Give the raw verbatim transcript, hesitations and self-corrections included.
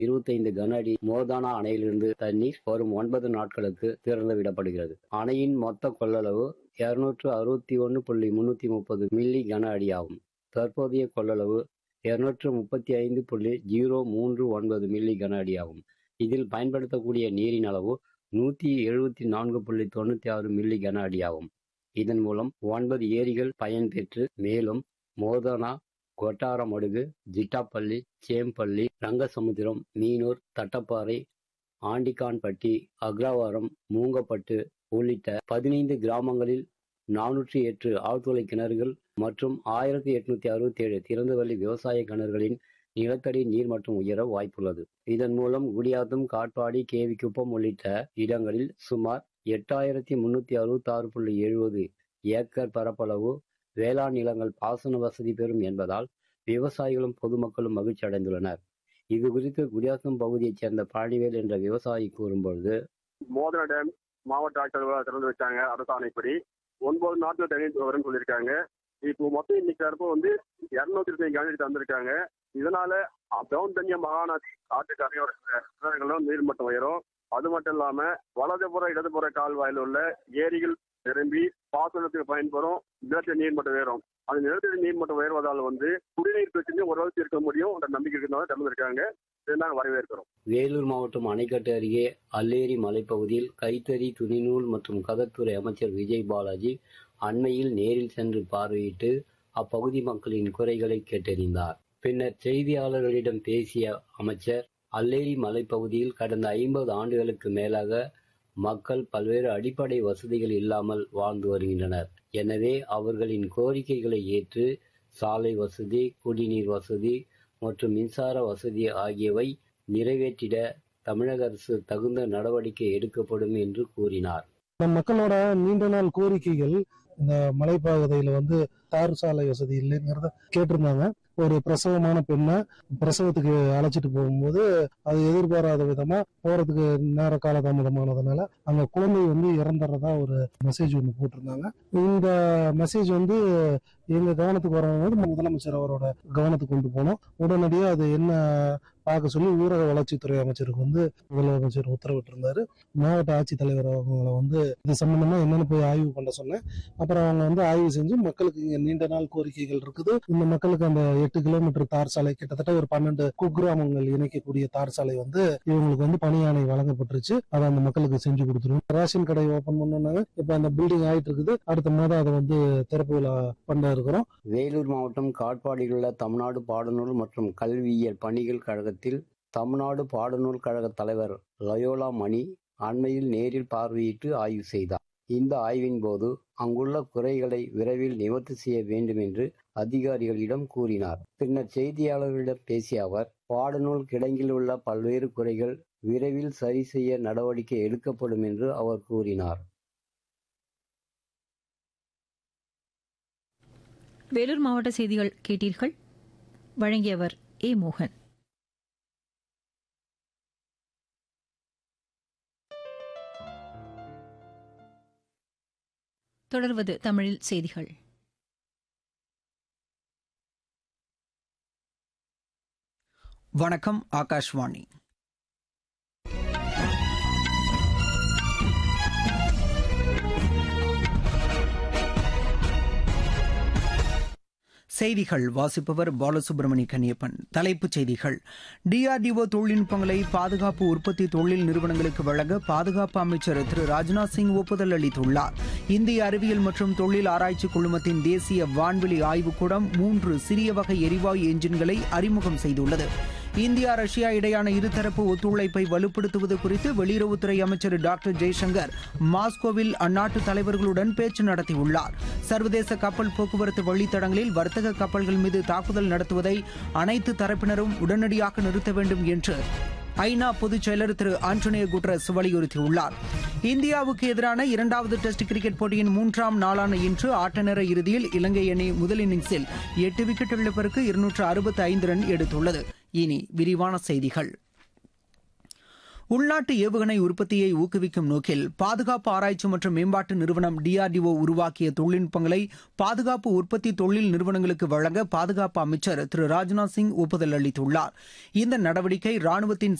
இருபத்தைந்து கன அடி மோர்தானா அணையிலிருந்து தண்ணீர் வரும் ஒன்பது நாட்களுக்கு திறந்து விடப்படுகிறது. அணையின் மொத்த கொள்ளளவு இருநூற்று அறுபத்தி ஒன்று புள்ளி முன்னூத்தி முப்பது மில்லி கன அடியாகும். தற்போதைய கொள்ளளவு இருநூற்று முப்பத்தி ஐந்து புள்ளி ஜீரோ மூன்று ஒன்பது மில்லி கன அடியாகும். இதில் பயன்படுத்தக்கூடிய நீரின் அளவு நூத்தி எழுபத்தி நான்கு புள்ளி தொண்ணூத்தி ஆறு மில்லி கன அடியாகும். இதன் மூலம் ஒன்பது ஏரிகள் பயன்பெற்று மேலும் மோர்தானா, கொட்டாரமடுகு, ஜிட்டாப்பள்ளி, சேம்பள்ளி, ரங்கசமுத்திரம், மீனூர், தட்டப்பாறை, ஆண்டிக்கான்பட்டி, அக்ரவாரம், மூங்கப்பட்டு உள்ளிட்ட பதினைந்து கிராமங்களில் நானூற்றி எட்டு ஆழ்துளை கிணறுகள் மற்றும் ஆயிரத்தி எட்நூத்தி அறுபத்தி ஏழு திறந்தவெளி விவசாய கிணறுகளின் நிலத்தடி நீர்மட்டம் உயர வாய்ப்புள்ளது. இதன் மூலம் குடியாத்தம், காட்பாடி, கேவிக்குப்பம் உள்ளிட்ட இடங்களில் சுமார் எட்டாயிரத்தி முன்னூத்தி அறுபத்தி ஆறு புள்ளி எழுபது ஏக்கர் பரப்பளவு வேளாண் நிலங்கள் பாசன வசதி பெறும் என்பதால் விவசாயிகளும் பொதுமக்களும் மகிழ்ச்சி அடைந்துள்ளனர். இது குறித்து குடியாத்தம் பகுதியைச் சேர்ந்த பழனிவேல் என்ற விவசாயி கூறும்பொழுது, மோதன டேம் மாவட்ட ஆட்சியர் திறந்து வச்சாங்க. அரசாணைப்படி ஒன்பது நாட்கள் தண்ணீர் வரும்னு சொல்லியிருக்காங்க. இப்போ மொத்தம் இன்னைக்கு தரப்பு வந்து இருநூத்தி இருபத்தி கனடி தந்திருக்காங்க. இதனால டவுன் தண்ணியா மகாநதி ஆற்று கரையோர கிணறுகளும் நீர்மட்டம் உயரும். அது மட்டும் இல்லாம வலதுபுற இடதுபுற கால்வாயில் உள்ள ஏரிகள் நிரம்பி பாசனத்துக்கு பயன்படும் நிலத்தடி நீர்மட்டம் உயரும். அந்த நிலத்தடி நீர்மட்டம் உயர்வதால் வந்து குடிநீர் பிரச்சனையும் ஓரளவுக்கு இருக்க முடியும் என்ற நம்பிக்கை இருக்கிறதால திறந்திருக்காங்க. இதெல்லாம் வரவேற்கிறோம். வேலூர் மாவட்டம் அணைக்கட்டு அருகே அல்லேரி மலைப்பகுதியில் கைத்தறி, துணிநூல் மற்றும் கதர்த்துறை அமைச்சர் விஜய் பாலாஜி அண்மையில் நேரில் சென்று பார்வையிட்டு அப்பகுதி மக்களின் குறைகளை கேட்டறிந்தார். பின்னர் செய்தியாளர்களிடம் பேசிய அமைச்சர், அல்லேரி மலைப்பகுதியில் கடந்த ஐம்பது ஆண்டுகளுக்கு மேலாக மக்கள் பல்வேறு அடிப்படை வசதிகள் இல்லாமல் வாழ்ந்து வருகின்றனர். எனவே அவர்களின் கோரிக்கைகளை ஏற்று சாலை வசதி, குடிநீர் வசதி மற்றும் மின்சார வசதி ஆகியவை நிறைவேற்றிட தமிழக அரசு தகுந்த நடவடிக்கை எடுக்கப்படும் என்று கூறினார். மக்களோட நீண்ட நாள் கோரிக்கைகள் இந்த மலைப்பகுதியில வந்து தார் சாலை வசதி இல்லைங்கிறத கேட்டிருந்தாங்க. ஒரு பிரசவமான பெண்ணை பிரசவத்துக்கு அழைச்சிட்டு போகும்போது அது எதிர்பாராத விதமா போறதுக்கு நேர காலதாமதமானதுனால அங்க குழந்தை வந்து இறந்துறதா ஒரு மெசேஜ் ஒன்று போட்டிருந்தாங்க. இந்த மெசேஜ் வந்து எங்க கவனத்துக்கு வரும்போது முதலமைச்சர் அவரோட கவனத்துக்கு கொண்டு போனோம். உடனடியாக அது என்ன பார்க்க சொல்லி ஊரக வளர்ச்சித்துறை அமைச்சருக்கு வந்து முதலமைச்சர் உத்தரவிட்டிருந்தாரு. மாவட்ட ஆட்சித்தலைவர் அவங்களை வந்து இது சம்பந்தமா என்னன்னு போய் ஆய்வு பண்ண சொன்னேன். அப்புறம் அவங்க வந்து ஆய்வு செஞ்சு மக்களுக்கு இங்க நீண்ட நாள் கோரிக்கைகள் இருக்குது. இந்த மக்களுக்கு அந்த எட்டு கிலோமீட்டர் தார் சாலை, கிட்டத்தட்ட ஒரு பன்னெண்டு குக்கிராமங்கள் இணைக்கக்கூடிய தார் சாலை வந்து இவங்களுக்கு வந்து பணியாணை வழங்கப்பட்டுருச்சு. அதை அந்த மக்களுக்கு செஞ்சு கொடுத்துருவோம். ரேஷன் கடை ஓபன் பண்ணாங்க. இப்ப அந்த பில்டிங் ஆயிட்டு இருக்குது. அடுத்த மாதம் அதை வந்து திறப்பு விழா பண்ண இருக்கிறோம். வேலூர் மாவட்டம் காட்பாடியில் உள்ள தமிழ்நாடு பாடநூல் மற்றும் கல்வியியல் பணிகள் கழகத்தில் தமிழ்நாடு பாடநூல் கழக தலைவர் லயோலா மணி அண்மையில் நேரில் பார்வையிட்டு ஆய்வு செய்தார். இந்த ஆய்வின் போது அங்குள்ள குறைகளை விரைவில் நிவர்த்தி செய்ய வேண்டும் என்று அதிகாரிகளிடம் கூறினார். பின்னர் செய்தியாளர்களிடம் பேசிய அவர், பாடநூல் கிடங்கில் உள்ள பல்வேறு குறைகள் விரைவில் சரி செய்ய நடவடிக்கை எடுக்கப்படும் என்று அவர் கூறினார். வேலூர் மாவட்ட செய்திகள் கேட்டீர்கள். வழங்கியவர் ஏ மோகன். தொடர்வது தமிழில் செய்திகள். வணக்கம். ஆகாஷ்வாணி. செய்திகள் வாசிப்பவர் பாலசுப்ரமணிய கன்னியப்பன். தலைப்புச் செய்திகள். டிஆர்டிஓ தொழில்நுட்பங்களை பாதுகாப்பு உற்பத்தி தொழில் நிறுவனங்களுக்கு வழங்க பாதுகாப்பு அமைச்சர் திரு ராஜ்நாத் சிங் ஒப்புதல் அளித்துள்ளார். இந்திய அறிவியல் மற்றும் தொழில் ஆராய்ச்சி குழுமத்தின் தேசிய வான்வெளி ஆய்வுக்கூடம் மூன்று சிறிய வகை எரிவாயு என்ஜின்களை அறிமுகம் செய்துள்ளது. இந்தியா ரஷ்யா இடையான இருதரப்பு ஒத்துழைப்பை வலுப்படுத்துவது குறித்து வெளியுறவுத்துறை அமைச்சர் டாக்டர் ஜெய்சங்கர் மாஸ்கோவில் அந்நாட்டு தலைவர்களுடன் பேச்சு நடத்தியுள்ளார். சர்வதேச கப்பல் போக்குவரத்து வழித்தடங்களில் வர்த்தக கப்பல்கள் மீது தாக்குதல் நடத்துவதை அனைத்து தரப்பினரும் உடனடியாக நிறுத்த வேண்டும் என்று ஐநா பொதுச் செயலர் திரு ஆண்டோனியோ குட்டரஸ் வலியுறுத்தியுள்ளார். இந்தியாவுக்கு எதிரான இரண்டாவது டெஸ்ட் கிரிக்கெட் போட்டியின் மூன்றாம் நாளான இன்று ஆட்டநேர இறுதியில் இலங்கை அணி முதல் இன்னிங்ஸில் எட்டு விக்கெட் இழப்பிற்கு இருநூற்று அறுபத்தி ஐந்து ரன் எடுத்துள்ளது. இனி விரிவான செய்திகள். உள்நாட்டு ஏவுகணை உற்பத்தியை ஊக்குவிக்கும் நோக்கில் பாதுகாப்பு ஆராய்ச்சி மற்றும் மேம்பாட்டு நிறுவனம் டிஆர்டிஓ உருவாக்கிய தொழில்நுட்பங்களை பாதுகாப்பு உற்பத்தி தொழில் நிறுவனங்களுக்கு வழங்க பாதுகாப்பு அமைச்சர் திரு ராஜ்நாத் சிங் ஒப்புதல் அளித்துள்ளார். இந்த நடவடிக்கை ராணுவத்தின்